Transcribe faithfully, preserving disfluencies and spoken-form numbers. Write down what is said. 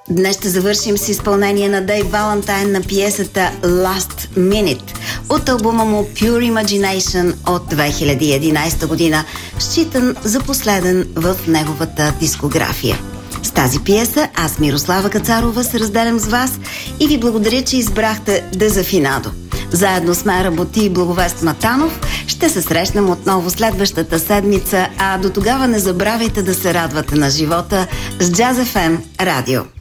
Днес ще завършим с изпълнение на Дейв Валентайн на пиесата Last Minute от албума му Pure Imagination от две хиляди и единайсета година, считан за последен в неговата дискография. С тази пиеса аз, Мирослава Кацарова, се разделям с вас и ви благодаря, че избрахте Дезафинадо. Заедно с мен работи Благовест Матанов. Ще се срещнем отново следващата седмица, а до тогава не забравяйте да се радвате на живота с Джаз Еф Ем Радио.